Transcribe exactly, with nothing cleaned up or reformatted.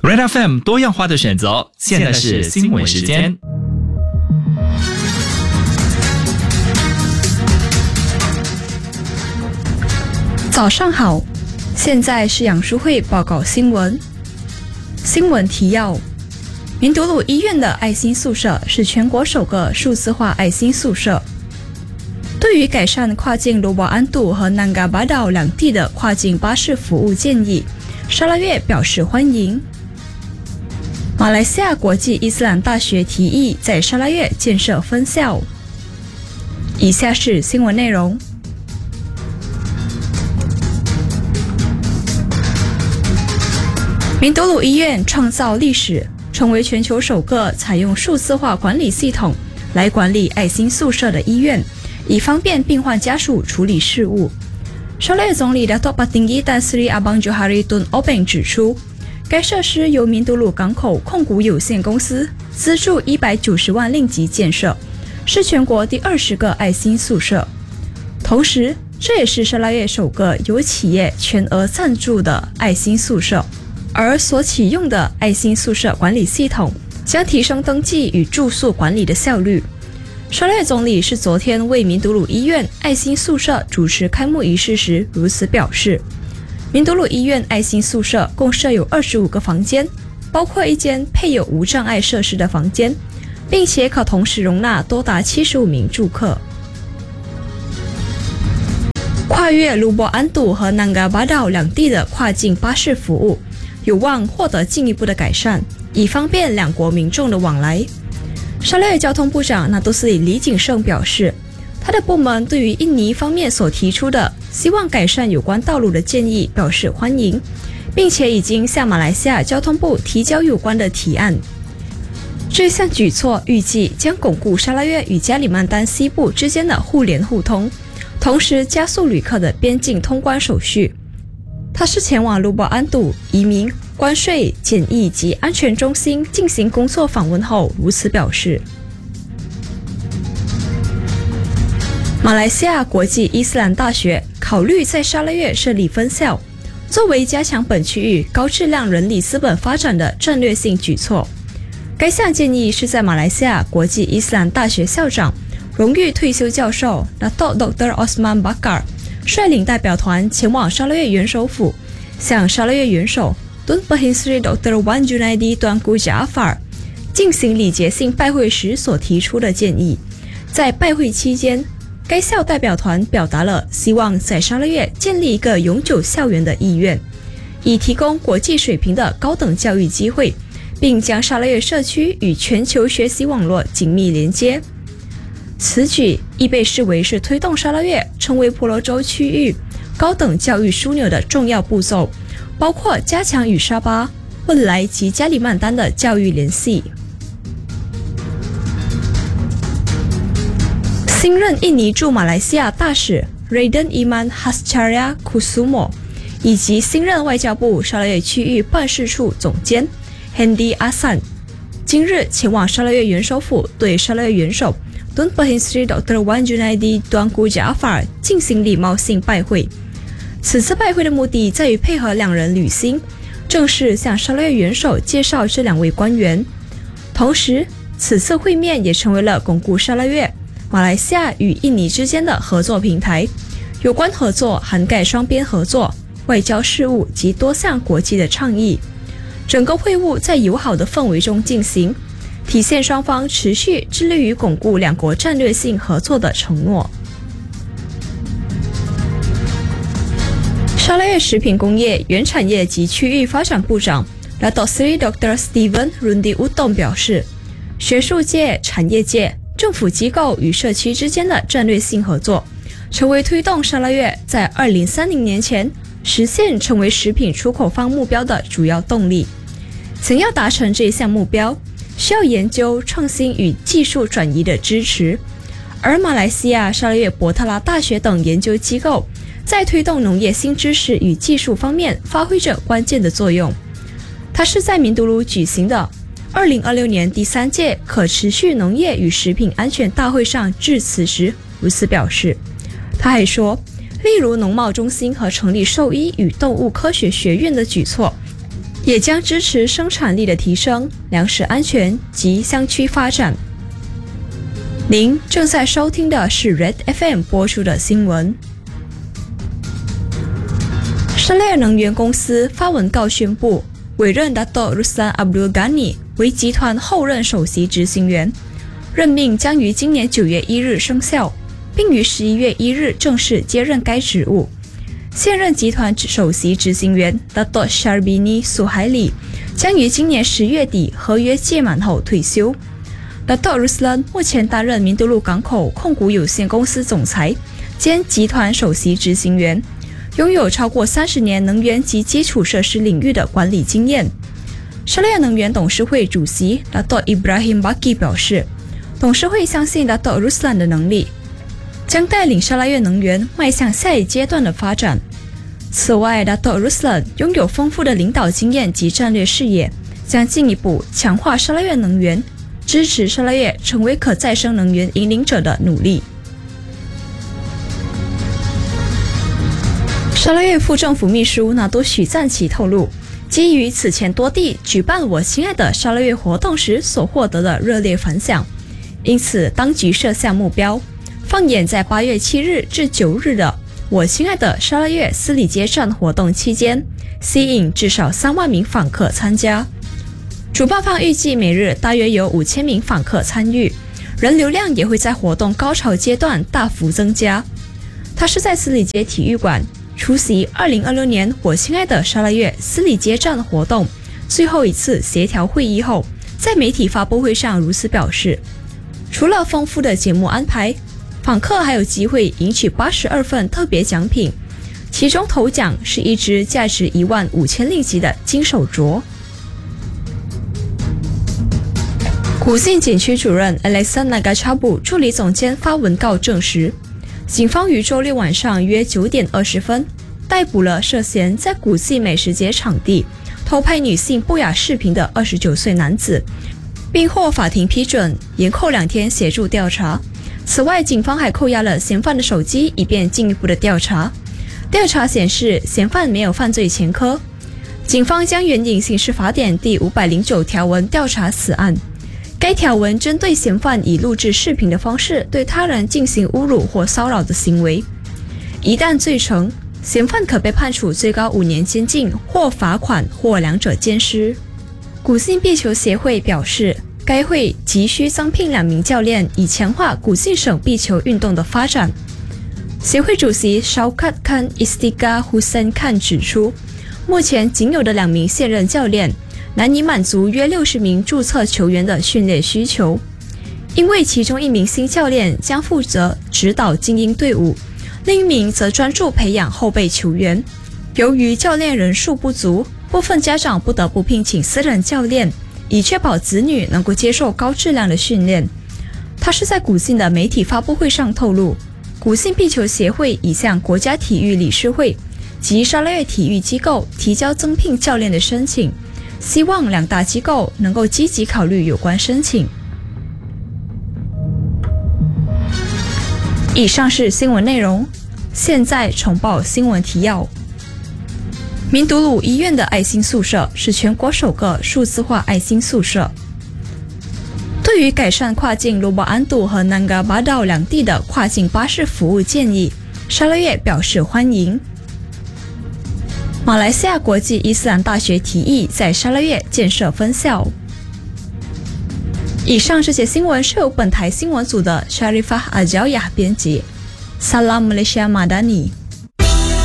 Red F M 多样化的选择，现在是新闻时间。 早上好，现在是杨淑慧报告新闻。新闻提要：明都鲁医院的爱心宿舍是全国首个数字化爱心宿舍。对于改善跨境卢瓦安杜和南嘎巴岛两地的跨境巴士服务建议，沙拉越表示欢迎。马来西亚国际伊斯兰大学提议在沙拉越建设分校。以下是新闻内容。明都鲁医院创造历史，成为全球首个采用数字化管理系统来管理爱心宿舍的医院，以方便病患家属处理事务。沙拉越总理Datuk Patinggi Tan Sri Abang Johari Tun Obeng 指出，该设施由明都鲁港口控股有限公司资助一百九十万令吉建设，是全国第二十个爱心宿舍。同时，这也是沙拉越首个由企业全额赞助的爱心宿舍。而所启用的爱心宿舍管理系统将提升登记与住宿管理的效率。沙拉越总理是昨天为明都鲁医院爱心宿舍主持开幕仪式时如此表示。明都鲁医院爱心宿舍共设有二十五个房间，包括一间配有无障碍设施的房间，并且可同时容纳多达七十五名住客。跨越卢博安杜和南嘎巴岛两地的跨境巴士服务有望获得进一步的改善，以方便两国民众的往来。沙拉越交通部长纳杜斯里李景胜表示，他的部门对于印尼方面所提出的希望改善有关道路的建议表示欢迎，并且已经向马来西亚交通部提交有关的提案。这项举措预计将巩固沙拉越与加里曼丹西部之间的互联互通，同时加速旅客的边境通关手续。他是前往卢博安杜移民、关税、检疫及安全中心进行工作访问后如此表示。马来西亚国际伊斯兰大学考虑在沙拉越设立分校，作为加强本区域高质量人力资本发展的战略性举措。该项建议是在马来西亚国际伊斯兰大学校长、荣誉退休教授 Datuk Doktor Osman Bakar率领代表团前往沙拉越元首府，向沙拉越元首 Tun Pehin Sri Doktor Wan Junaidi Tuanku Jaafar 进行礼节性拜会时所提出的建议。在拜会期间，该校代表团表达了希望在沙拉越建立一个永久校园的意愿，以提供国际水平的高等教育机会，并将沙拉越社区与全球学习网络紧密连接。此举亦被视为是推动沙拉越成为婆罗洲区域高等教育枢纽的重要步骤，包括加强与沙巴、汶莱及加里曼丹的教育联系。新任印尼驻马来西亚大使 Raden Iman Hascharia Kusumo 以及新任外交部沙拉越区域办事处总监 Hendy Asan 今日前往沙拉越元首府，对沙拉越元首Tun Pehin Sri Doktor Wan Junaidi Tuanku Jaafar 进行礼貌性拜会。此次拜会的目的在于配合两人履新，正式向沙拉越元首介绍这两位官员。同时，此次会面也成为了巩固沙拉越、马来西亚与印尼之间的合作平台。有关合作涵盖双边合作、外交事务及多项国际的倡议。整个会晤在友好的氛围中进行，体现双方持续致力于巩固两国战略性合作的承诺。沙拉越食品工业、原产业及区域发展部长 Datuk Seri Doktor Steven Rundi Utom 表示，学术界、产业界、政府机构与社区之间的战略性合作，成为推动沙拉越在二零三零年前实现成为食品出口方目标的主要动力。想要达成这一项目标，需要研究、创新与技术转移的支持，而马来西亚沙拉越博特拉大学等研究机构在推动农业新知识与技术方面发挥着关键的作用。它是在明都鲁举行的二零二六年第三届可持续农业与食品安全大会上致辞时如此表示。他还说，例如农贸中心和成立兽医与动物科学学院的举措， 也将支持生产力的提升、粮食安全及乡区发展。您正在收听的是 Red F M 播出的新闻。沙拉越能源公司发文告宣布，委任 Dato' Ruslan Abdul Ghani 为集团后任首席执行员，任命将于今年九月一日生效，并于十一月一日正式接任该职务。现任集团首席执行员 Dato' Syarbini Suhaili 将于今年十月底合约届满后退休。Dato' Ruslan 目前担任明都路港口控股有限公司总裁兼集团首席执行员，拥有超过三十年能源及基础设施领域的管理经验。沙拉越能源董事会主席 Dato' Ibrahim Baki 表示，董事会相信 Dato' Ruslan 的能力，将带领沙拉越能源迈向下一阶段的发展。此外 Dato' Ruslan 拥有丰富的领导经验及战略视野，将进一步强化沙拉越能源支持沙拉越成为可再生能源引领者的努力。沙拉越副政府秘书纳多许赞奇透露，基于此前多地举办我亲爱的沙拉越活动时所获得的热烈反响，因此当局设下目标，放眼在八月七日至九日的我亲爱的沙拉越斯里街站活动期间，吸引至少三万名访客参加。主办方预计每日大约有五千名访客参与，人流量也会在活动高潮阶段大幅增加。他是在斯里街体育馆出席二零二六年我亲爱的沙拉越斯里街站活动最后一次协调会议后，在媒体发布会上如此表示。除了丰富的节目安排，访客还有机会赢取八十二份特别奖品，其中头奖是一只价值一万五千令吉的金手镯。古晋景区主任 Alexan Nagachabu 助理总监发文告证实，警方于周六晚上约九点二十分逮捕了涉嫌在古晋美食节场地偷拍女性不雅视频的二十九岁男子，并获法庭批准延扣两天协助调查。此外，警方还扣押了嫌犯的手机，以便进一步的调查。调查显示，嫌犯没有犯罪前科。警方将援引刑事法典第五百零九条文调查此案。该条文针对嫌犯以录制视频的方式对他人进行侮辱或骚扰的行为，一旦罪成，嫌犯可被判处最高五年监禁或罚款或两者兼施。古晋壁球协会表示，该会急需增聘两名教练，以强化古晋省壁球运动的发展。协会主席 Shaukat Khan Istiqah Hussain Khan 指出，目前仅有的两名现任教练难以满足约六十名注册球员的训练需求，因为其中一名新教练将负责指导精英队伍，另一名则专注培养后备球员。由于教练人数不足，部分家长不得不聘请私人教练，以确保子女能够接受高质量的训练。他是在古晋的媒体发布会上透露，古晋壁球协会已向国家体育理事会及沙拉越体育机构提交增聘教练的申请，希望两大机构能够积极考虑有关申请。以上是新闻内容，现在重报新闻提要。明都鲁医院的爱心宿舍是全国首个数字化爱心宿舍。对于改善跨境罗伯安杜和南嘎巴道两地的跨境巴士服务建议，沙拉越表示欢迎。马来西亚国际伊斯兰大学提议在沙拉越建设分校。以上这些新闻是由本台新闻组的 Sharifah Ajawyah 编辑。Salam Malaysia Madani。